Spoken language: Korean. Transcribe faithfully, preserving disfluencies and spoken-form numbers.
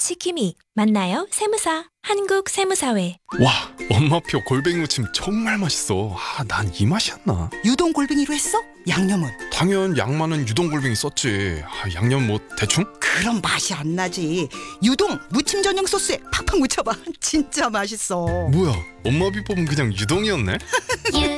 치키미 만나요 세무사 한국세무사회. 와, 엄마표 골뱅이 무침 정말 맛있어. 아, 난 이 맛이었나? 유동 골뱅이로 했어? 양념은? 당연 양 많은 유동 골뱅이 썼지. 아, 양념 뭐 대충? 그럼 맛이 안 나지. 유동 무침 전용 소스에 팍팍 묻혀봐. 진짜 맛있어. 뭐야, 엄마 비법은 그냥 유동이었네?